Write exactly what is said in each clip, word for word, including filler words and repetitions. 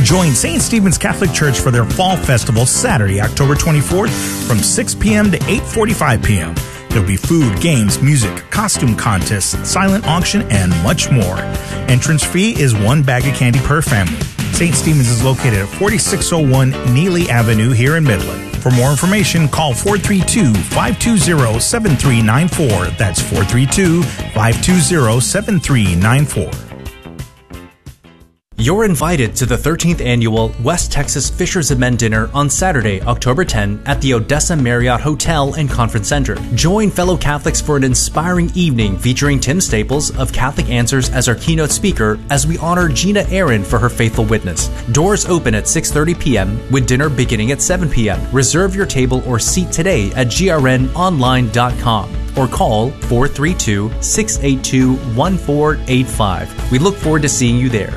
Join Saint Stephen's Catholic Church for their Fall Festival Saturday, October twenty-fourth from six p.m. to eight forty-five p.m. There'll be food, games, music, costume contests, silent auction, and much more. Entrance fee is one bag of candy per family. Saint Stephen's is located at forty-six oh one Neely Avenue here in Midland. For more information, call four three two, five two zero, seven three nine four. That's four three two, five two zero, seven three nine four. You're invited to the thirteenth Annual West Texas Fishers of Men Dinner on Saturday, October tenth at the Odessa Marriott Hotel and Conference Center. Join fellow Catholics for an inspiring evening featuring Tim Staples of Catholic Answers as our keynote speaker as we honor Gina Aaron for her faithful witness. Doors open at six thirty p.m. with dinner beginning at seven p.m. Reserve your table or seat today at g r n online dot com or call four three two, six eight two, one four eight five. We look forward to seeing you there.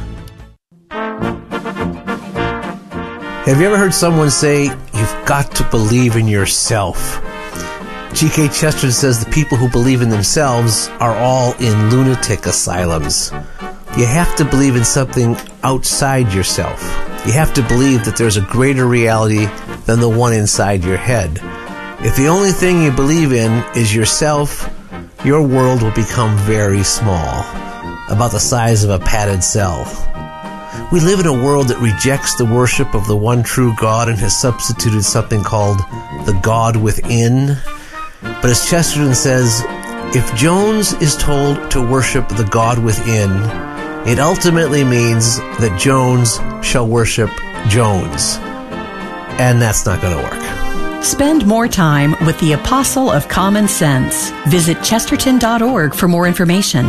Have you ever heard someone say, you've got to believe in yourself? G K Chesterton says the people who believe in themselves are all in lunatic asylums. You have to believe in something outside yourself. You have to believe that there's a greater reality than the one inside your head. If the only thing you believe in is yourself, your world will become very small, about the size of a padded cell. We live in a world that rejects the worship of the one true God and has substituted something called the God within. But as Chesterton says, if Jones is told to worship the God within, it ultimately means that Jones shall worship Jones. And that's not going to work. Spend more time with the Apostle of Common Sense. Visit chesterton dot org for more information.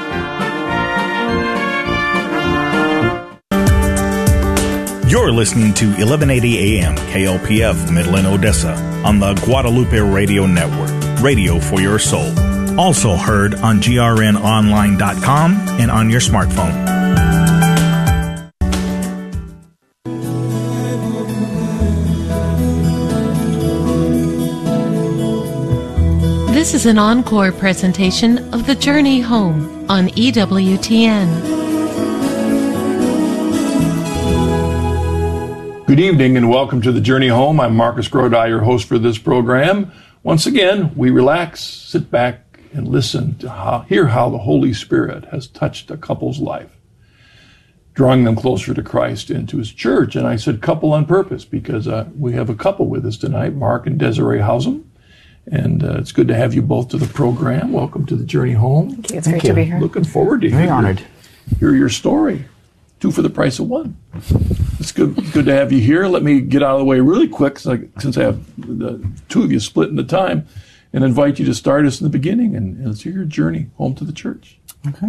You're listening to eleven eighty A M K L P F Midland, Odessa on the Guadalupe Radio Network, radio for your soul. Also heard on g r n online dot com and on your smartphone. This is an encore presentation of The Journey Home on E W T N. Good evening and welcome to The Journey Home. I'm Marcus Grodi, your host for this program. Once again, we relax, sit back, and listen to how, hear how the Holy Spirit has touched a couple's life, drawing them closer to Christ and to His church. And I said couple on purpose because uh, we have a couple with us tonight, Mark and Desiree Hausum. And uh, it's good to have you both to the program. Welcome to The Journey Home. Thank you. It's Thank great you. to be here. Looking forward to Very hear, honored. hear your story. Two for the price of one. It's good good to have you here. Let me get out of the way really quick, since I have the two of you split in the time, and invite you to start us in the beginning, and, and let's hear your journey home to the church. Okay.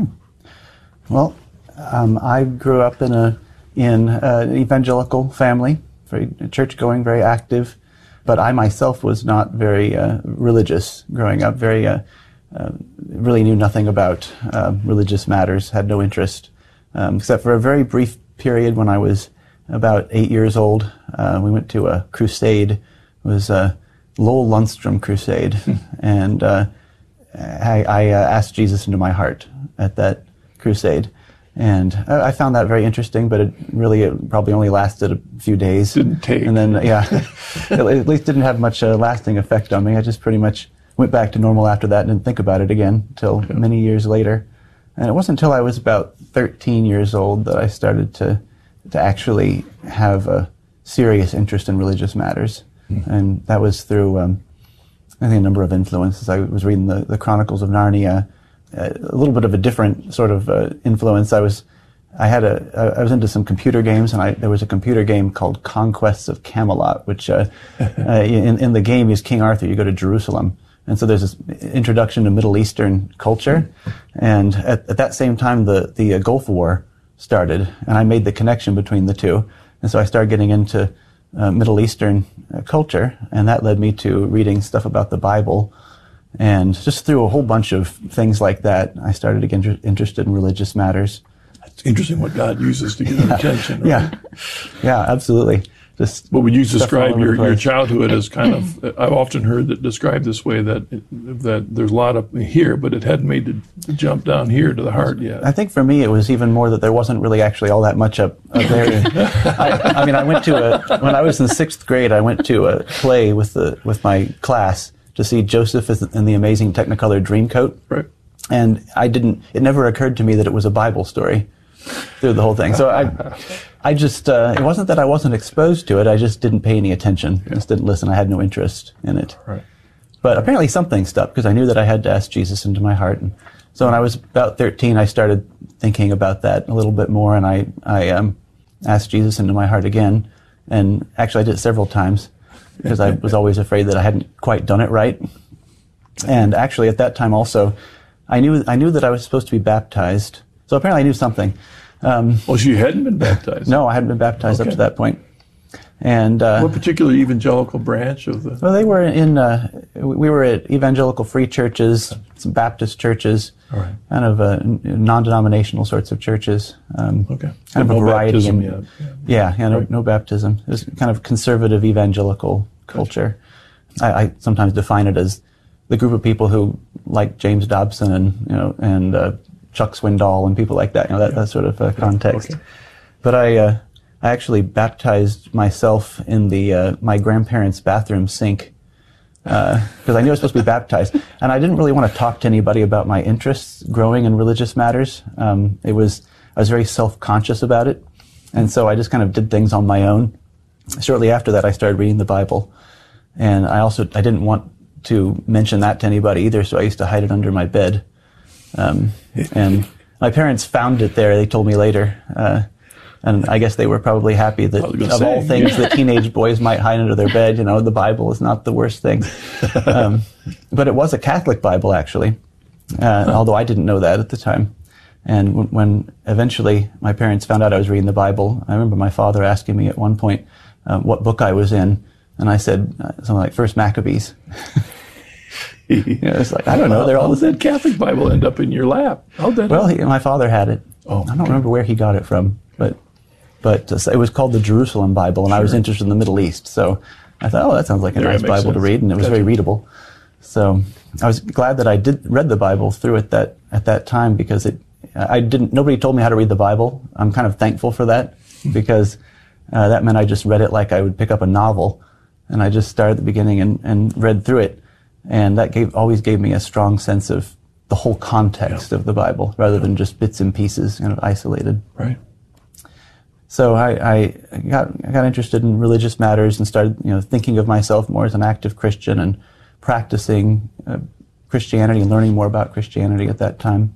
Well, um, I grew up in a in an evangelical family, very church-going, very active, but I myself was not very uh, religious growing up. Very, uh, uh, really knew nothing about uh, religious matters. Had no interest. Um, except for a very brief period when I was about eight years old. Uh, we went to a crusade. It was a Lowell Lundstrom crusade. and uh, I, I uh, asked Jesus into my heart at that crusade. And I, I found that very interesting, but it really it probably only lasted a few days. Didn't take. And then, yeah, at least didn't have much uh, lasting effect on me. I just pretty much went back to normal after that and didn't think about it again until okay. many years later. And it wasn't until I was about thirteen years old that I started to to actually have a serious interest in religious matters. Mm-hmm. And that was through, um, I think, a number of influences. I was reading the, the Chronicles of Narnia, uh, a little bit of a different sort of uh, influence. I was I had a I was into some computer games, and I there was a computer game called Conquests of Camelot, which uh, uh, in, in the game is King Arthur. You go to Jerusalem. And so there's this introduction to Middle Eastern culture. And at, at that same time, the, the uh, Gulf War started, and I made the connection between the two. And so I started getting into uh, Middle Eastern uh, culture, and that led me to reading stuff about the Bible. And just through a whole bunch of things like that, I started to get inter- interested in religious matters. It's interesting what God uses to get our attention. Right? Yeah, yeah, absolutely. just. But would you stuff all describe over the your, your place. childhood as kind of, I've often heard that described this way, that that there's a lot up here, but it hadn't made the, the jump down here to the heart yet. I think for me it was even more that there wasn't really actually all that much up, up there. I, I mean, I went to a, when I was in sixth grade, I went to a play with the with my class to see Joseph in the Amazing Technicolor Dreamcoat. Right. And I didn't, it never occurred to me that it was a Bible story through the whole thing. So I, I just, uh, it wasn't that I wasn't exposed to it, I just didn't pay any attention. Yeah. I just didn't listen. I had no interest in it. Right. But apparently something stuck, because I knew that I had to ask Jesus into my heart. And so when I was about thirteen, I started thinking about that a little bit more, and I, I um, asked Jesus into my heart again. And actually I did it several times, because I was always afraid that I hadn't quite done it right. And actually at that time also, I knew I knew that I was supposed to be baptized. So apparently I knew something. Um, well, so you hadn't been baptized? No, I hadn't been baptized okay. up to that point. And uh, what particular evangelical branch of the? Well, they were in. Uh, we were at evangelical free churches, some Baptist churches, all right. kind of uh, non-denominational sorts of churches. Um, okay. Kind so of no a variety. Baptism in, yet. Yeah, yeah, yeah no, right. no baptism. It was kind of conservative evangelical culture. I, I sometimes define it as the group of people who like James Dobson and you know and uh, Chuck Swindoll and people like that. You know that, yeah. that sort of uh, context. Okay. But I. Uh, I actually baptized myself in the uh, my grandparents' bathroom sink because uh, I knew I was supposed to be baptized, and I didn't really want to talk to anybody about my interests growing in religious matters. Um, it was I was very self-conscious about it, and so I just kind of did things on my own. Shortly after that, I started reading the Bible, and I also I didn't want to mention that to anybody either, so I used to hide it under my bed. Um, and my parents found it there. They told me later. Uh, And I guess they were probably happy that of say, all things yeah. that teenage boys might hide under their bed, you know, the Bible is not the worst thing. Um, but it was a Catholic Bible, actually, uh, although I didn't know that at the time. And w- when eventually my parents found out I was reading the Bible, I remember my father asking me at one point uh, what book I was in, and I said uh, something like First Maccabees. You know, it's like, I don't know. They're all How did that Catholic Bible end up in your lap? How'd that Well, he, my father had it. Oh, I don't okay. remember where he got it from, but but uh, it was called the Jerusalem Bible, and Sure. I was interested in the Middle East, so I thought, oh, that sounds like a There, nice that makes Bible to sense. read, and it was Gotcha. very readable. So I was glad that I did read the Bible through at that at that time because it I didn't nobody told me how to read the Bible. I'm kind of thankful for that because uh, that meant I just read it like I would pick up a novel, and I just started at the beginning and, and read through it, and that gave always gave me a strong sense of the whole context Yeah. of the Bible rather than just bits and pieces, kind of isolated. Right. So I, I got I got interested in religious matters and started, you know, thinking of myself more as an active Christian and practicing uh, Christianity and learning more about Christianity at that time.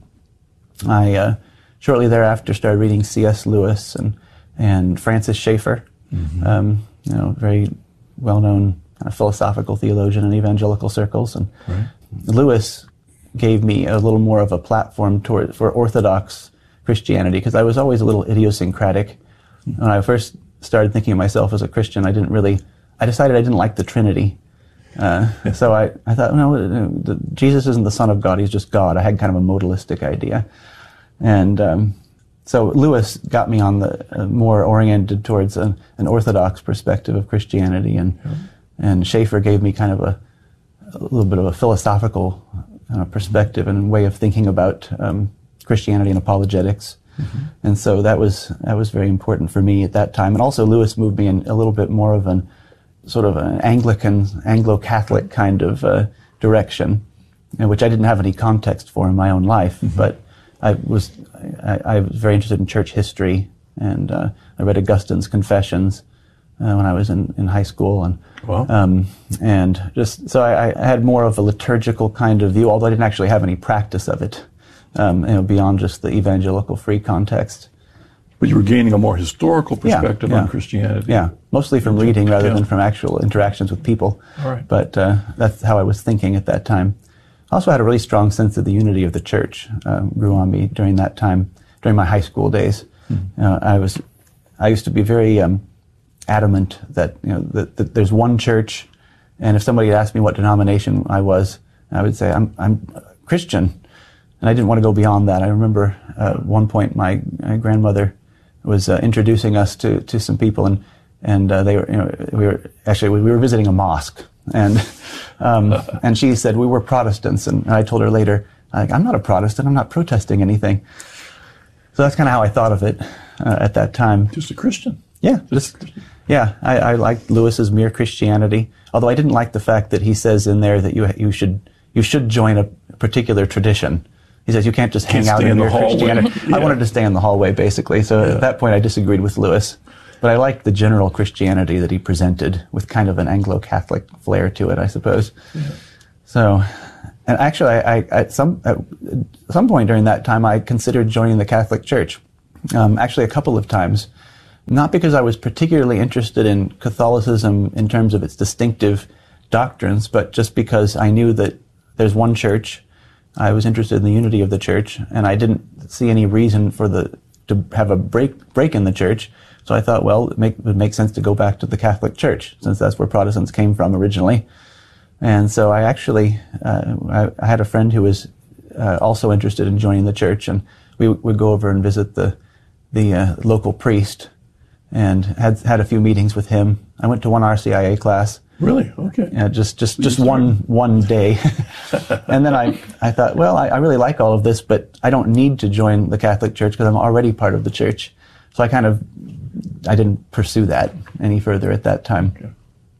I uh, shortly thereafter started reading C S Lewis and and Francis Schaeffer, mm-hmm. um, you know, very well-known kind of philosophical theologian in evangelical circles. And Right. Lewis gave me a little more of a platform toward for Orthodox Christianity because I was always a little idiosyncratic. When I first started thinking of myself as a Christian, I didn't really, I decided I didn't like the Trinity. Uh, so I, I thought, no, Jesus isn't the Son of God, he's just God. I had kind of a modalistic idea. And um, so Lewis got me on the uh, more oriented towards a, an Orthodox perspective of Christianity, and Yeah. and Schaeffer gave me kind of a, a little bit of a philosophical uh, perspective and way of thinking about um, Christianity and apologetics. Mm-hmm. And so that was that was very important for me at that time. And also Lewis moved me in a little bit more of an sort of an Anglican, Anglo-Catholic kind of uh, direction, you know, which I didn't have any context for in my own life. Mm-hmm. But I was I, I was very interested in church history, and uh, I read Augustine's Confessions uh, when I was in, in high school, and Wow. um, and just so I, I had more of a liturgical kind of view, although I didn't actually have any practice of it. Um, you know, beyond just the evangelical free context. But you were gaining a more historical perspective yeah, yeah. on Christianity. Yeah, mostly from reading rather Yeah. than from actual interactions with people. All right. But uh, that's how I was thinking at that time. I also had a really strong sense of the unity of the church um, grew on me during that time, during my high school days. Mm-hmm. Uh, I was, I used to be very um, adamant that you know that, that there's one church, and if somebody asked me what denomination I was, I would say I'm I'm Christian. And I didn't want to go beyond that. I remember uh, at one point my, my grandmother was uh, introducing us to, to some people, and and uh, they were, you know, we were actually we were visiting a mosque, and um, and she said we were Protestants, and I told her later, like, I'm not a Protestant, I'm not protesting anything. So that's kind of how I thought of it uh, at that time. Just a Christian. Yeah, just, yeah. I, I liked Lewis's Mere Christianity, although I didn't like the fact that he says in there that you you should you should join a particular tradition. He says you can't just hang Can't out in the Mere Christianity. yeah. I wanted to stay in the hallway, basically. So Yeah. at that point, I disagreed with Lewis. But I liked the general Christianity that he presented with kind of an Anglo-Catholic flair to it, I suppose. Yeah. So, and actually, I, I, at some at some point during that time, I considered joining the Catholic Church. Um, actually, a couple of times. Not because I was particularly interested in Catholicism in terms of its distinctive doctrines, but just because I knew that there's one church. I was interested in the unity of the church, and I didn't see any reason for the to have a break break in the church. So I thought, well, it, make, it would make sense to go back to the Catholic Church, since that's where Protestants came from originally. And so I actually, uh, I, I had a friend who was uh, also interested in joining the church, and we would go over and visit the the uh, local priest, and had had a few meetings with him. I went to one R C I A class. Really? Okay. Yeah, just just just one one day, and then I I thought, well, I, I really like all of this, but I don't need to join the Catholic Church because I'm already part of the church. So I kind of I didn't pursue that any further at that time. Okay.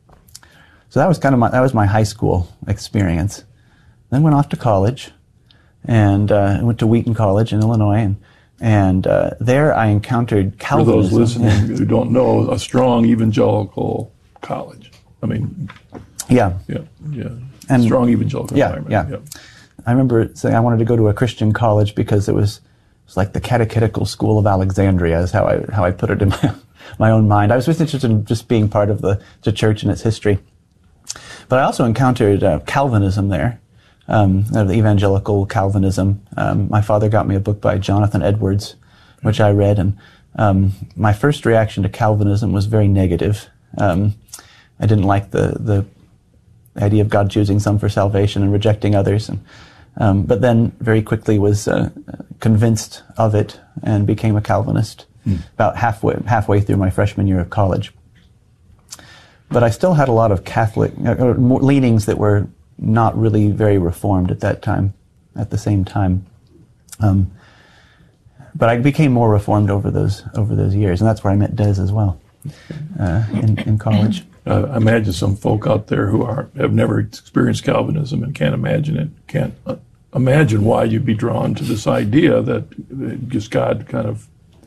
So that was kind of my that was my high school experience. Then went off to college, and uh, went to Wheaton College in Illinois, and and uh, there I encountered For Calvinism. those listening who don't know, a strong evangelical college. I mean, Yeah. yeah, yeah. And- strong evangelical Yeah, environment. yeah. I remember saying I wanted to go to a Christian college because it was, it was like the catechetical school of Alexandria, is how I how I put it in my my own mind. I was just interested in just being part of the, the church and its history. But I also encountered uh, Calvinism there, um, uh, the evangelical Calvinism. Um, my father got me a book by Jonathan Edwards, which I read, and um, my first reaction to Calvinism was very negative. Um, I didn't like the the idea of God choosing some for salvation and rejecting others, and um, but then very quickly was uh, convinced of it and became a Calvinist mm. about halfway halfway through my freshman year of college. But I still had a lot of Catholic uh, more leanings that were not really very Reformed at that time. At the same time, um, but I became more Reformed over those over those years, and that's where I met Des as well uh, in in college. Uh, I imagine some folk out there who are have never experienced Calvinism and can't imagine it, can't uh, imagine why you'd be drawn to this idea that uh, just God kind of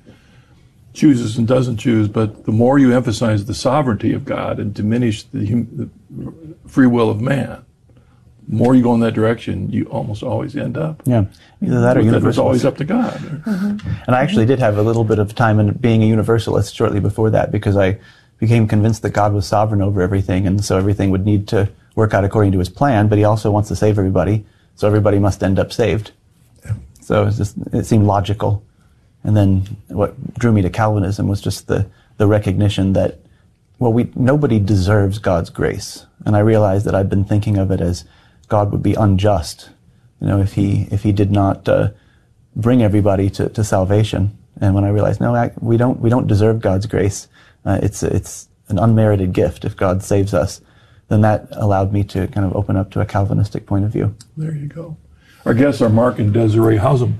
chooses and doesn't choose. But the more you emphasize the sovereignty of God and diminish the, hum, the free will of man, the more you go in that direction, you almost always end up. Yeah, either that or It's universalist. always up to God. Mm-hmm. And I actually did have a little bit of time in being a universalist shortly before that, because I became convinced that God was sovereign over everything, and so everything would need to work out according to his plan, but he also wants to save everybody, so everybody must end up saved. Yeah. So it, was just, it seemed logical. And then what drew me to Calvinism was just the, the recognition that, well, we nobody deserves God's grace. And I realized that I'd been thinking of it as God would be unjust, you know, if he if he did not uh, bring everybody to, to salvation. And when I realized, no, I, we don't we don't deserve God's grace. Uh, it's it's an unmerited gift if God saves us. Then that allowed me to kind of open up to a Calvinistic point of view. There you go. Our guests are Mark and Desiree Hausum.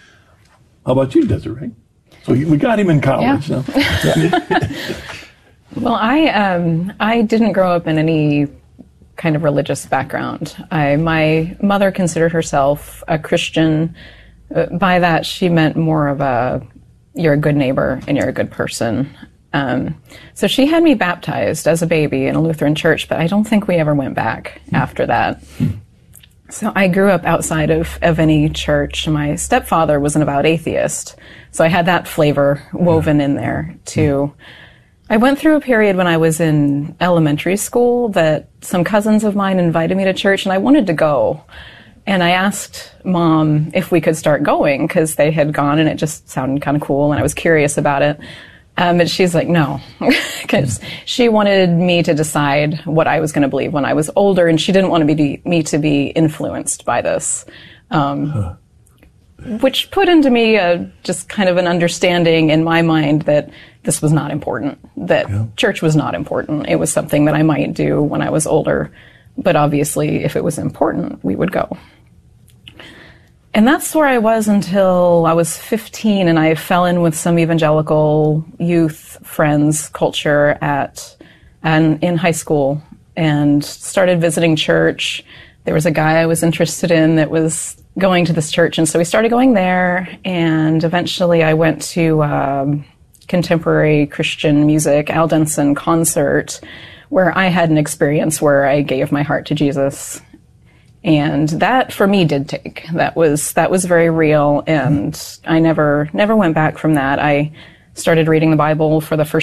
How about you, Desiree? So we got him in college Yeah. now. Well, I um, I didn't grow up in any kind of religious background. I, my mother considered herself a Christian. Uh, by that, she meant more of a, you're a good neighbor and you're a good person. Um, so she had me baptized as a baby in a Lutheran church, but I don't think we ever went back mm. after that. Mm. So I grew up outside of, of any church. My stepfather was an avowed atheist, so I had that flavor woven yeah. in there too. Mm. I went through a period when I was in elementary school that some cousins of mine invited me to church, and I wanted to go. And I asked Mom if we could start going, because they had gone and it just sounded kind of cool, and I was curious about it. Um, and she's like, no, because she wanted me to decide what I was going to believe when I was older, and she didn't want to be, me to be influenced by this. Um, huh. which put into me a, just kind of an understanding in my mind that this was not important, that yeah. church was not important. It was something that I might do when I was older, but obviously if it was important, we would go. And that's where I was until I was fifteen, and I fell in with some evangelical youth friends culture at and in high school and started visiting church. There was a guy I was interested in that was going to this church, and so we started going there, and eventually I went to um, contemporary Christian music, Al Denson concert, where I had an experience where I gave my heart to Jesus. And that for me did take. That was that was very real, and I never never went back from that. I started reading the Bible for the first